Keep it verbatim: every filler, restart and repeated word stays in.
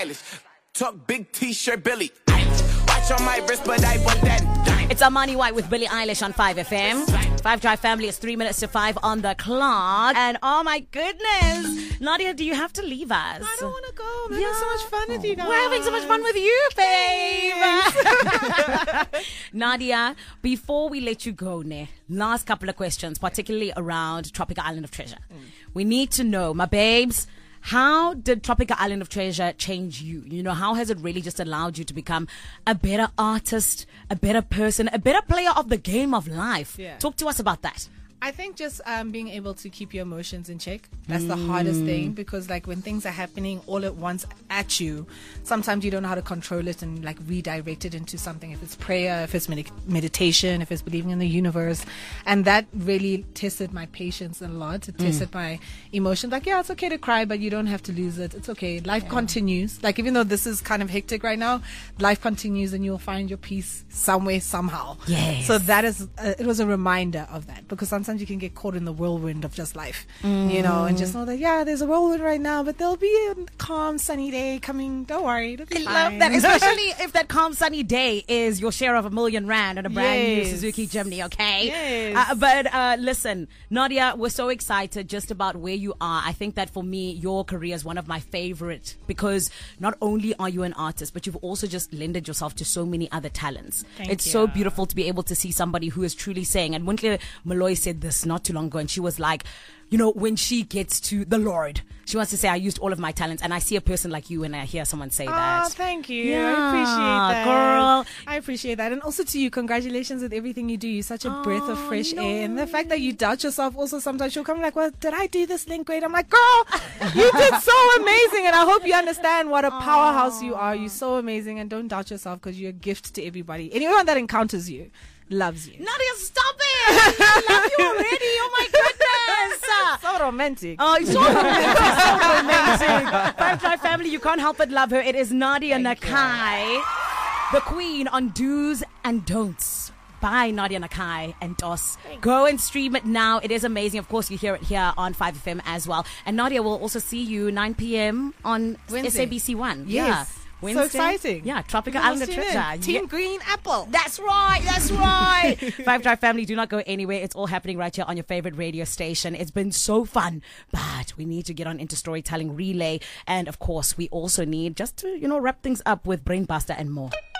stylish. Talk big t-shirt, Billy Eilish. Watch on my wrist, but I want that diamond. It's Armani White with Billie Eilish on five F M. five Drive Family is three minutes to five on the clock. And oh my goodness, Nadia, do you have to leave us? I don't want to go. I'm having so much fun with you guys. We're having so much fun with you, babe. Nadia, before we let you go, ne, last couple of questions, particularly around Tropical Island of Treasure. Mm. We need to know, my babes, how did Tropical Island of Treasure change you? You know, how has it really just allowed you to become a better artist, a better person, a better player of the game of life? Yeah. Talk to us about that. I think just um, being able to keep your emotions in check. That's mm. the hardest thing, because like when things are happening all at once at you, sometimes you don't know how to control it and like redirect it into something. If it's prayer, if it's med- meditation, if it's believing in the universe. And that really tested my patience a lot. It tested mm. my emotions. Like, yeah, it's okay to cry, but you don't have to lose it. It's okay. Life yeah. continues. Like, even though this is kind of hectic right now, life continues and you'll find your peace somewhere, somehow. Yes. So that is, uh, it was a reminder of that, because sometimes you can get caught in the whirlwind of just life, mm. you know, and just know that, yeah, there's a whirlwind right now, but there'll be a calm, sunny day coming. Don't worry. It'll be I fine. love that, especially if that calm, sunny day is your share of a million rand and a brand yes. new Suzuki Jimny, okay? Yes. Uh, but uh, listen, Nadia, we're so excited just about where you are. I think that for me, your career is one of my favorite, because not only are you an artist, but you've also just lended yourself to so many other talents. Thank it's you. so beautiful to be able to see somebody who is truly saying, and Wintle Malloy said this not too long ago, and she was like, you know, when she gets to the Lord, she wants to say, I used all of my talents. And I see a person like you and I hear someone say that. Oh, thank you. Yeah, I appreciate that. Girl. I appreciate that. And also to you, congratulations with everything you do. You're such a oh, breath of fresh no. air. And the fact that you doubt yourself also, sometimes you'll come like, well, did I do this link great? I'm like, girl, you did so amazing. And I hope you understand what a powerhouse you are. You're so amazing. And don't doubt yourself, because you're a gift to everybody. Anyone that encounters you loves you. Nadia, stop it! I love you already. Oh my goodness! So romantic. Oh, it's so romantic. So romantic. Five Drive Family, you can't help but love her. It is Nadia Thank Nakai, you. the queen on Do's and Don'ts by Nadia Nakai and Dos. Go and stream it now. It is amazing. Of course, you hear it here on five F M as well. And Nadia will also see you nine p.m. on Wednesday. S A B C one. Yes. Yeah. Wednesday. So exciting. Yeah, Tropical Island of Treasure. Team Yeah. Green Apple. That's right, that's right. Five Drive Family, do not go anywhere. It's all happening right here on your favorite radio station. It's been so fun, but we need to get on into Storytelling Relay. And of course, we also need just to, you know, wrap things up with Brainbuster and more.